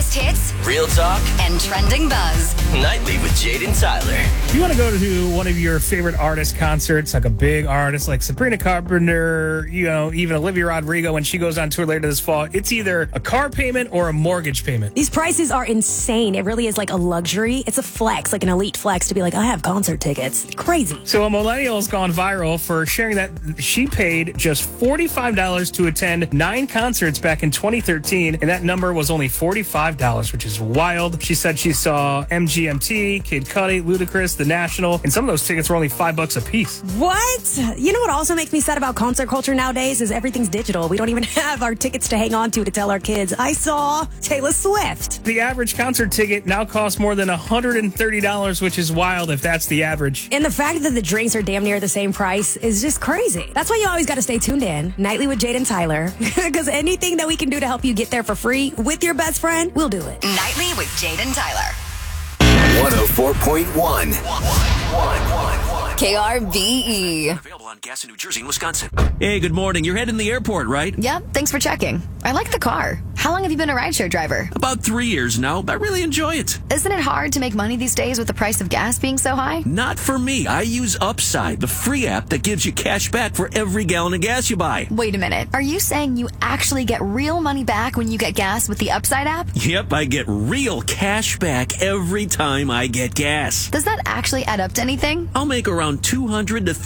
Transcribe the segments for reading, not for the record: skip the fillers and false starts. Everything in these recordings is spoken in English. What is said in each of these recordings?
biggest hits, real talk, and trending buzz. Nightly with Jaden Tyler. If you want to go to one of your favorite artist concerts, like a big artist like Sabrina Carpenter, even Olivia Rodrigo, when she goes on tour later this fall, it's either a car payment or a mortgage payment. These prices are insane. It really is like a luxury. It's a flex, like an elite flex to be like, I have concert tickets. Crazy. So a millennial has gone viral for sharing that she paid just $45 to attend 9 concerts back in 2013, and that number was only $45, which is wild. She said she saw MGMT, Kid Cudi, Ludacris, The National, and some of those tickets were only $5 a piece. What? You know what also makes me sad about concert culture nowadays is everything's digital. We don't even have our tickets to hang on to tell our kids, I saw Taylor Swift. The average concert ticket now costs more than $130, which is wild if that's the average. And the fact that the drinks are damn near the same price is just crazy. That's why you always got to stay tuned in. Nightly with Jaden Tyler. Because anything that we can do to help you get there for free with your best friend, we'll do it. Nightly with Jaden Tyler. 104.1. KRBE. Available on gas in New Jersey and Wisconsin. Hey, good morning. You're heading to the airport, right? Yep, thanks for checking. I like the car. How long have you been a rideshare driver? About 3 years now. I really enjoy it. Isn't it hard to make money these days with the price of gas being so high? Not for me. I use Upside, the free app that gives you cash back for every gallon of gas you buy. Wait a minute. Are you saying you actually get real money back when you get gas with the Upside app? Yep, I get real cash back every time I get gas. Does that actually add up to anything? I'll make around $200 to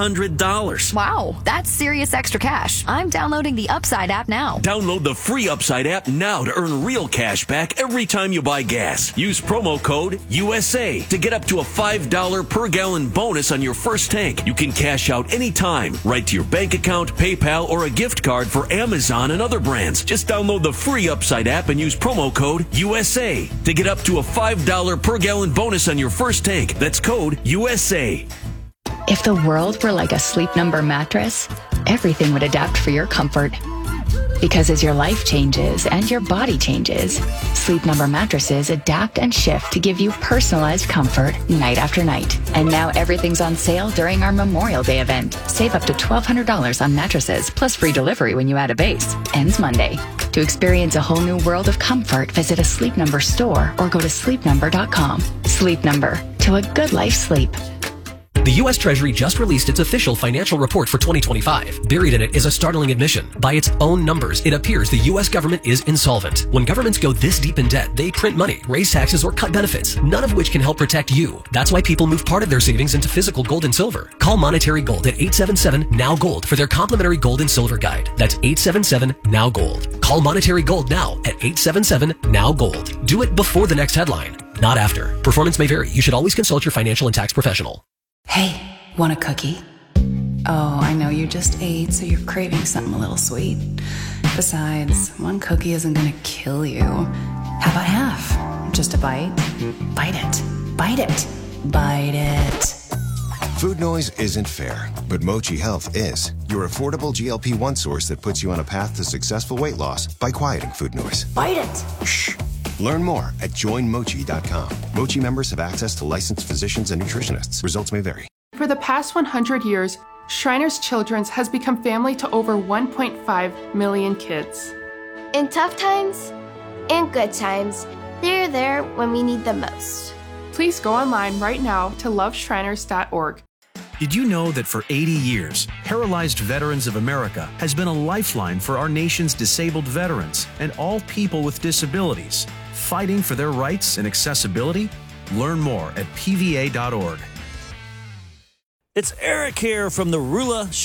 $300. Wow, that's serious extra cash. I'm downloading the Upside app now. Download the free Upside app now to earn real cash back every time you buy gas. Use promo code USA to get up to a $5 per gallon bonus on your first tank. You can cash out anytime, right to your bank account, PayPal, or a gift card for Amazon and other brands. Just download the free Upside app and use promo code USA to get up to a $5 per gallon bonus on your first tank. That's code USA. If the world were like a Sleep Number mattress, everything would adapt for your comfort. Because as your life changes and your body changes, Sleep Number mattresses adapt and shift to give you personalized comfort night after night. And now everything's on sale during our Memorial Day event. Save up to $1,200 on mattresses, plus free delivery when you add a base. Ends Monday. To experience a whole new world of comfort, visit a Sleep Number store or go to sleepnumber.com. Sleep Number. To a good life sleep. The U.S. Treasury just released its official financial report for 2025. Buried in it is a startling admission. By its own numbers, it appears the U.S. government is insolvent. When governments go this deep in debt, they print money, raise taxes, or cut benefits, none of which can help protect you. That's why people move part of their savings into physical gold and silver. Call Monetary Gold at 877-NOW-GOLD for their complimentary gold and silver guide. That's 877-NOW-GOLD. Call Monetary Gold now at 877-NOW-GOLD. Do it before the next headline, not after. Performance may vary. You should always consult your financial and tax professional. Hey, want a cookie? Oh, I know you just ate, so you're craving something a little sweet. Besides, one cookie isn't gonna kill you. How about half? Just a bite? Bite it. Bite it. Bite it. Food noise isn't fair, but Mochi Health is. Your affordable GLP-1 source that puts you on a path to successful weight loss by quieting food noise. Bite it. Shh. Learn more at joinmochi.com. Mochi members have access to licensed physicians and nutritionists. Results may vary. For the past 100 years, Shriners Children's has become family to over 1.5 million kids. In tough times and good times, they're there when we need them most. Please go online right now to loveshriners.org. Did you know that for 80 years, Paralyzed Veterans of America has been a lifeline for our nation's disabled veterans and all people with disabilities, fighting for their rights and accessibility? Learn more at pva.org. It's Eric here from the Rula